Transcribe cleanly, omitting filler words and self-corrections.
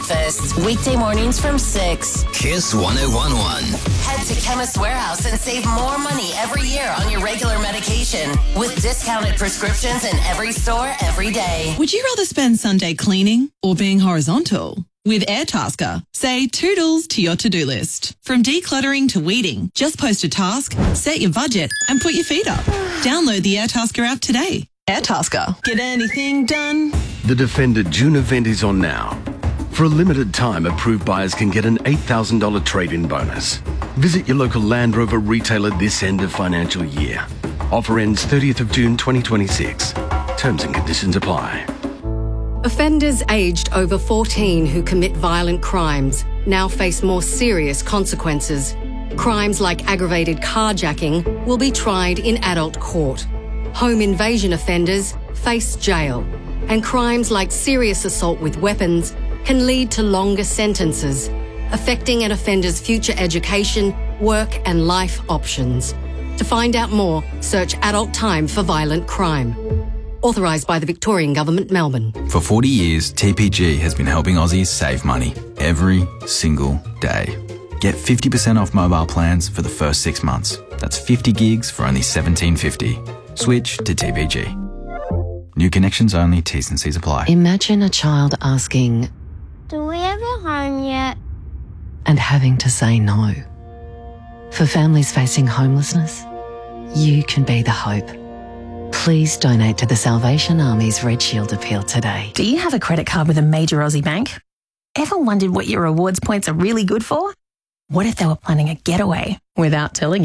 Breakfast. Weekday mornings from 6. Kiss 1011. Head to Chemist Warehouse and save more money every year on your regular medication with discounted prescriptions in every store every day. Would you rather spend Sunday cleaning or being horizontal? With Airtasker, say toodles to your to-do list. From decluttering to weeding, just post a task, set your budget, and put your feet up. Download the Airtasker app today. Airtasker. Get anything done? The Defender June event is on now. For a limited time, approved buyers can get an $8,000 trade-in bonus. Visit your local Land Rover retailer this end of financial year. Offer ends 30th of June 2026. Terms and conditions apply. Offenders aged over 14 who commit violent crimes now face more serious consequences. Crimes like aggravated carjacking will be tried in adult court. Home invasion offenders face jail. And crimes like serious assault with weapons can lead to longer sentences, affecting an offender's future education, work and life options. To find out more, search Adult Time for Violent Crime. Authorised by the Victorian Government, Melbourne. For 40 years, TPG has been helping Aussies save money every single day. Get 50% off mobile plans for the first 6 months. That's 50 gigs for only $17.50. Switch to TPG. New connections only, T's and C's apply. Imagine a child asking, "Do we have a home yet?" and having to say no. For families facing homelessness, you can be the hope. Please donate to the Salvation Army's Red Shield appeal today. Do you have a credit card with a major Aussie bank? Ever wondered what your rewards points are really good for? What if they were planning a getaway without telling you?